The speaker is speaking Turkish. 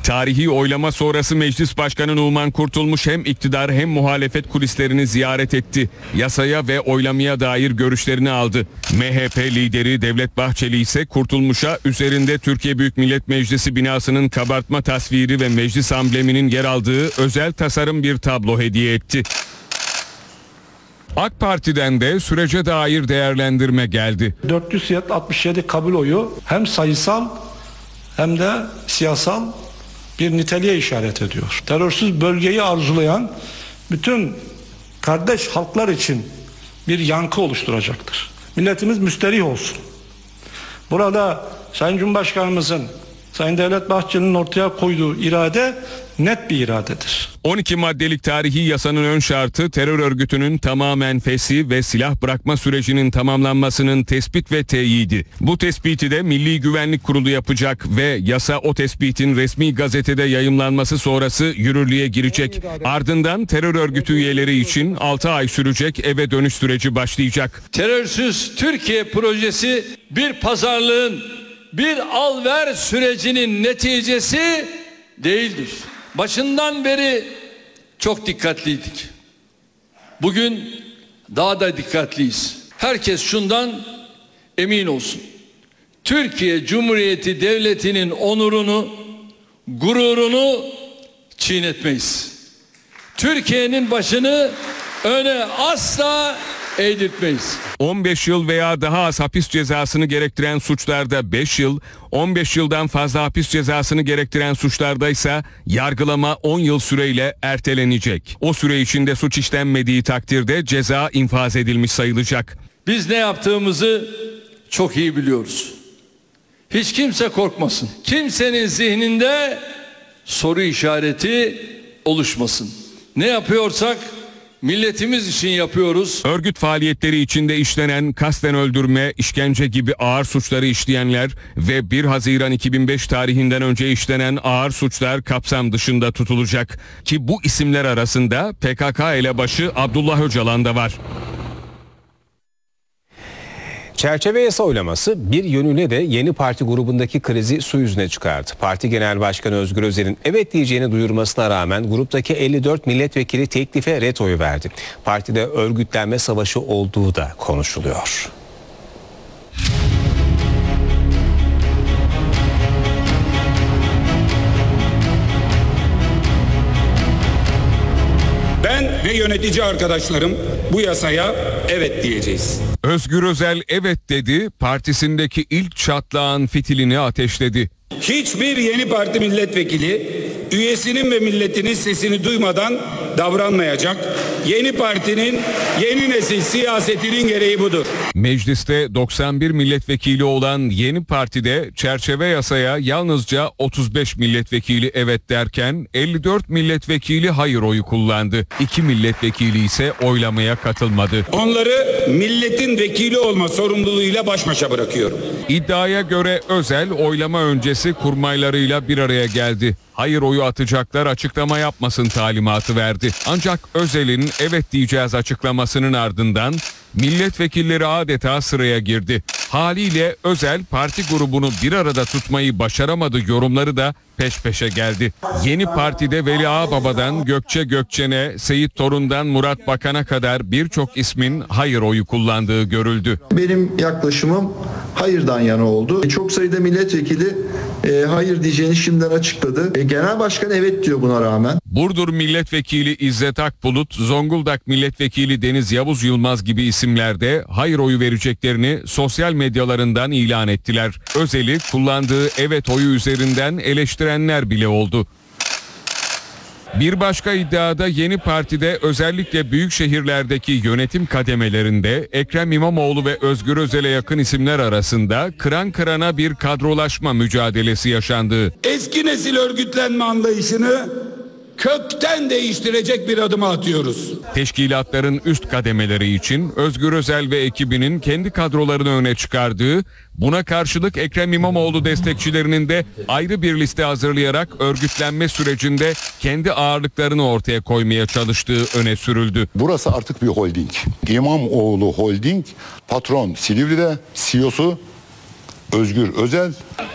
Tarihi oylama sonrası Meclis Başkanı Numan Kurtulmuş hem iktidar hem muhalefet kulislerini ziyaret etti. Yasaya ve oylamaya dair görüşlerini aldı. MHP lideri Devlet Bahçeli ise Kurtulmuş'a üzerinde Türkiye Büyük Millet Meclisi binasının kabartma tasviri ve meclis ambleminin yer aldığı özel tasarım bir tablo hediye etti. AK Parti'den de sürece dair değerlendirme geldi. 467 kabul oyu hem sayısal hem de siyasal bir niteliğe işaret ediyor. Terörsüz bölgeyi arzulayan bütün kardeş halklar için bir yankı oluşturacaktır. Milletimiz müsterih olsun. Burada Sayın Cumhurbaşkanımızın, Sayın Devlet Bahçeli'nin ortaya koyduğu irade net bir iradedir. 12 maddelik tarihi yasanın ön şartı terör örgütünün tamamen fesih ve silah bırakma sürecinin tamamlanmasının tespit ve teyidi. Bu tespiti de Milli Güvenlik Kurulu yapacak ve yasa o tespitin resmi gazetede yayımlanması sonrası yürürlüğe girecek. Ardından terör örgütü üyeleri için 6 ay sürecek eve dönüş süreci başlayacak. Terörsüz Türkiye projesi bir pazarlığın, bir al-ver sürecinin neticesi değildir. Başından beri çok dikkatliydik. Bugün daha da dikkatliyiz. Herkes şundan emin olsun. Türkiye Cumhuriyeti Devleti'nin onurunu, gururunu çiğnetmeyiz. Türkiye'nin başını öne asla eğdirtmeyiz. 15 yıl veya daha az hapis cezasını gerektiren suçlarda 5 yıl, 15 yıldan fazla hapis cezasını gerektiren suçlarda ise yargılama 10 yıl süreyle ertelenecek. O süre içinde suç işlenmediği takdirde ceza infaz edilmiş sayılacak. Biz ne yaptığımızı çok iyi biliyoruz. Hiç kimse korkmasın. Kimsenin zihninde soru işareti oluşmasın. Ne yapıyorsak milletimiz için yapıyoruz. Örgüt faaliyetleri içinde işlenen kasten öldürme, işkence gibi ağır suçları işleyenler ve 1 Haziran 2005 tarihinden önce işlenen ağır suçlar kapsam dışında tutulacak. Ki bu isimler arasında PKK elebaşı Abdullah Öcalan da var. Çerçeve yasa oylaması bir yönüyle de yeni parti grubundaki krizi su yüzüne çıkardı. Parti Genel Başkanı Özgür Özel'in evet diyeceğini duyurmasına rağmen gruptaki 54 milletvekili teklife ret oyu verdi. Partide örgütlenme savaşı olduğu da konuşuluyor. Ben ve yönetici arkadaşlarım bu yasaya evet diyeceğiz. Özgür Özel evet dedi, partisindeki ilk çatlağın fitilini ateşledi. Hiçbir yeni parti milletvekili üyesinin ve milletinin sesini duymadan davranmayacak. Yeni partinin yeni nesil siyasetinin gereği budur. Mecliste 91 milletvekili olan yeni partide çerçeve yasaya yalnızca 35 milletvekili evet derken 54 milletvekili hayır oyu kullandı. 2 milletvekili ise oylamaya katılmadı. Onları milletin vekili olma sorumluluğuyla baş başa bırakıyorum. İddiaya göre Özel oylama öncesi kurmaylarıyla bir araya geldi. Hayır oyu atacaklar açıklama yapmasın talimatı verdi. Ancak Özel'in evet diyeceğiz açıklamasının ardından milletvekilleri adeta sıraya girdi. Haliyle Özel parti grubunu bir arada tutmayı başaramadı yorumları da peş peşe geldi. Yeni partide Veli Ağbaba'dan Gökçe Gökçen'e, Seyit Torun'dan Murat Bakan'a kadar birçok ismin hayır oyu kullandığı görüldü. Benim yaklaşımım hayırdan yana oldu. Çok sayıda milletvekili hayır diyeceğini şimdiden açıkladı. Genel başkan evet diyor buna rağmen. Burdur Milletvekili İzzet Akbulut, Zonguldak Milletvekili Deniz Yavuz Yılmaz gibi isimlerde hayır oyu vereceklerini sosyal medyalarından ilan ettiler. Özel'i kullandığı evet oyu üzerinden eleştirenler bile oldu. Bir başka iddiada yeni partide özellikle büyük şehirlerdeki yönetim kademelerinde Ekrem İmamoğlu ve Özgür Özel'e yakın isimler arasında kıran kırana bir kadrolaşma mücadelesi yaşandı. Eski nesil örgütlenme anlayışını kökten değiştirecek bir adım atıyoruz. Teşkilatların üst kademeleri için Özgür Özel ve ekibinin kendi kadrolarını öne çıkardığı, buna karşılık Ekrem İmamoğlu destekçilerinin de ayrı bir liste hazırlayarak örgütlenme sürecinde kendi ağırlıklarını ortaya koymaya çalıştığı öne sürüldü. Burası artık bir holding. İmamoğlu Holding, patron Silivri'de, CEO'su Özgür Özel.